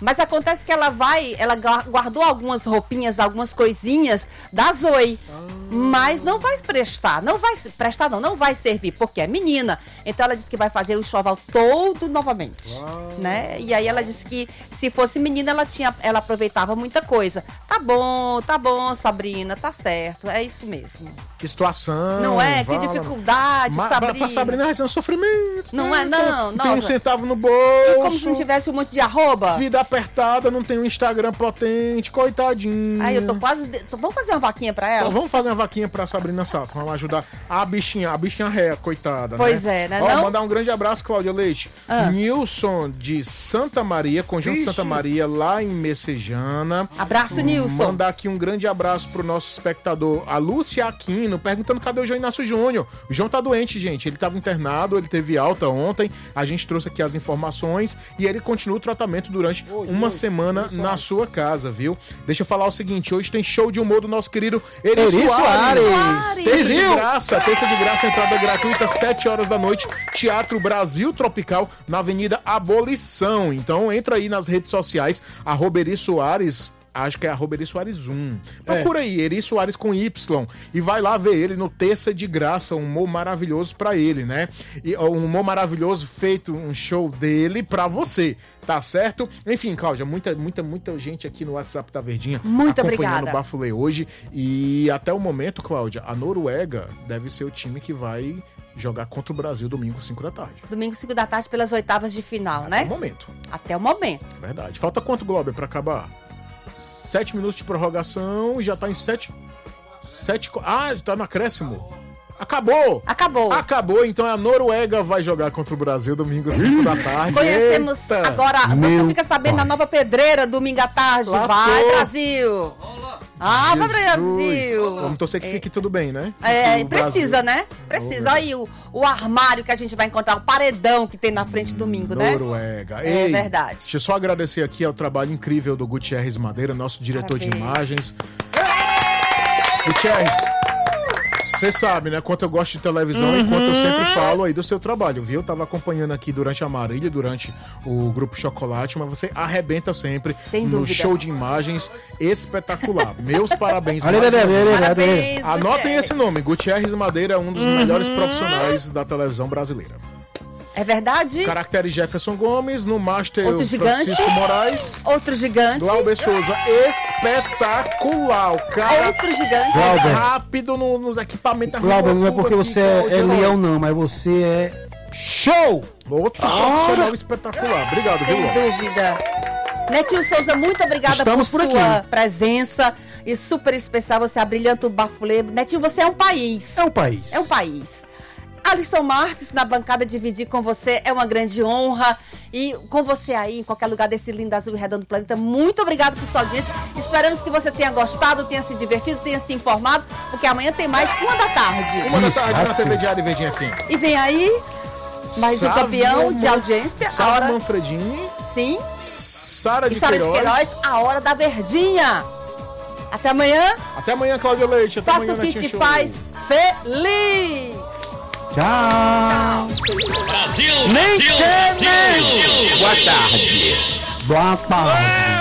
Mas acontece que ela guardou algumas roupinhas, algumas coisinhas da Zoe. Mas não vai prestar, não vai servir, porque é menina. Então ela disse que vai fazer o enxoval todo novamente, né? E aí ela disse que se fosse menina, ela aproveitava muita coisa. Tá bom, Sabrina, tá certo, é isso mesmo. Que situação. Não é? Que dificuldade, Sabrina. Pra Sabrina vai ser um sofrimento. Não né? é, não. Não tem um centavo no bolso. E como se não tivesse um monte de arroba. Vida apertada, não tem um Instagram potente, coitadinha. Aí eu tô quase... Vamos fazer uma vaquinha pra ela? Então, vamos fazer uma vaquinha pra Sabrina Sato. Vamos ajudar a bichinha ré, coitada. Pois né? É, né? Ó, mandar um grande abraço, Cláudia Leite. Ah. Nilson de Santa Maria, Conjunto Santa Maria, lá em Messejana. Abraço, Nilson. Mandar aqui um grande abraço pro nosso espectador, a Lúcia Aquino, perguntando cadê o João Inácio Júnior. O João tá doente, gente. Ele tava internado, ele teve alta ontem. A gente trouxe aqui as informações e ele continua o tratamento durante uma semana na sua casa, viu? Deixa eu falar o seguinte, hoje tem show de humor do nosso querido Eri Soares. Terça de graça, entrada gratuita, 7 horas da noite, Teatro Brasil Tropical, na Avenida Abolição. Então entra aí nas redes sociais, @Eri Soares, acho que é @Eri Soares 1. Procura aí, Eri Soares com Y, e vai lá ver ele no Terça de Graça, um humor maravilhoso pra ele, né? E um humor maravilhoso feito, um show dele pra você. Tá certo? Enfim, Cláudia, muita gente aqui no WhatsApp da Verdinha muito acompanhando obrigada. o Bafulê hoje. E até o momento, Cláudia, a Noruega deve ser o time que vai jogar contra o Brasil domingo, 5 da tarde. Domingo, 5 da tarde, pelas oitavas de final, né? Até o momento. Até o momento. Verdade. Falta quanto, Glober, pra acabar? 7 minutos de prorrogação e já tá em 7... tá no acréscimo. Acabou, então a Noruega vai jogar contra o Brasil domingo, 5 da tarde. Conhecemos agora, você fica sabendo da nova pedreira domingo à tarde. Lascou. Vai, Brasil! Vai, Brasil! Vamos torcer que fique tudo bem, né? Precisa, né? Precisa. Olha aí o armário que a gente vai encontrar, o paredão que tem na frente domingo, né? Noruega. É verdade. Deixa eu só agradecer aqui ao trabalho incrível do Gutierrez Madeira, nosso diretor de imagens. Gutierrez, você sabe, né, quanto eu gosto de televisão e quanto eu sempre falo aí do seu trabalho, viu? Eu tava acompanhando aqui durante a Marília, durante o Grupo Chocolate, mas você arrebenta sempre no show de imagens espetacular. Meus parabéns. Parabéns, Anotem esse nome, Gutierrez Madeira, um dos melhores profissionais da televisão brasileira. É verdade? Caracteres Jefferson Gomes, no Master outro Francisco gigante. Moraes. Outro gigante. Glauber Souza, espetacular. O cara outro gigante. rápido nos equipamentos. Glauber, não é porque você é leão não, mas você é show! Outro profissional espetacular. Obrigado, viu, Sem dúvida. Netinho Souza, muito obrigada Estamos por por sua aqui. presença. E super especial, você abrilhanta o Bafulê. Netinho, você é um país. É um país. É um país. Alisson Marques na bancada, dividir com você é uma grande honra. E com você aí, em qualquer lugar desse lindo azul e redondo do planeta, muito obrigado por sua audiência. Esperamos que você tenha gostado, tenha se divertido, tenha se informado, porque amanhã tem mais 1 da tarde. 1 da tarde na TV Diário e Verdinha FM. E vem aí mais um campeão de audiência. Sara Manfredini. Sim. Sara de Queiroz, a hora da Verdinha. Até amanhã. Até amanhã, Cláudia Leite. Até Faça amanhã, o que Netinho te Show. faz feliz. Tchau. Brasil! Nem Brasil! quer, Brasil! Boa tarde.